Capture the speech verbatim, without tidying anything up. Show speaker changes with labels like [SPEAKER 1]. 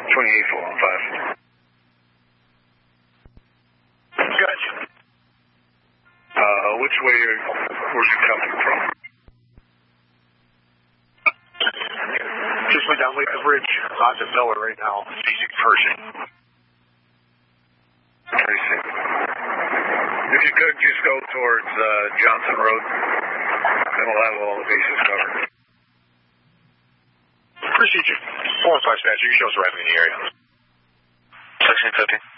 [SPEAKER 1] twenty-eight four one five.
[SPEAKER 2] Gotcha.
[SPEAKER 1] Uh, which way are, where's you coming from?
[SPEAKER 2] Just went down Lake the Bridge. On to Miller right now. Basic Pershing.
[SPEAKER 1] Precinct. If you could, just go towards uh, Johnson Road. Then we'll have all the bases covered.
[SPEAKER 2] Appreciate you. four one five Dispatcher, you show us arriving in the area.
[SPEAKER 3] sixteen fifty.